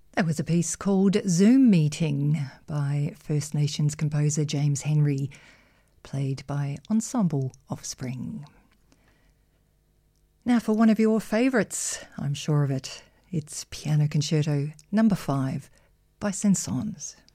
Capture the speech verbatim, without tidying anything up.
That was a piece called Zoom Meeting by First Nations composer James Henry, played by Ensemble Offspring. Now for one of your favourites, I'm sure of it. It's Piano Concerto number five by Saint-Saëns.